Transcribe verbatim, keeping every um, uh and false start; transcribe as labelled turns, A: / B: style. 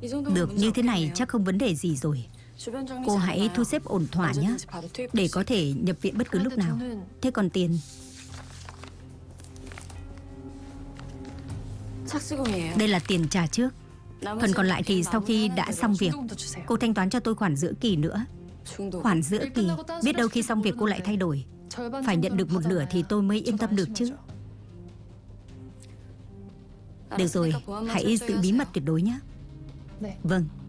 A: Được, như thế này chắc không vấn đề gì rồi. Cô hãy thu xếp ổn thỏa nhé, để có thể nhập viện bất cứ lúc nào. Thế còn tiền? Đây là tiền trả trước. Phần còn lại thì sau khi đã xong việc, cô thanh toán cho tôi khoản giữa kỳ nữa. Khoản giữa kỳ, biết đâu khi xong việc cô lại thay đổi. Phải nhận được một nửa thì tôi mới yên tâm được chứ. Được rồi, hãy giữ bí mật tuyệt đối nhé. Vâng.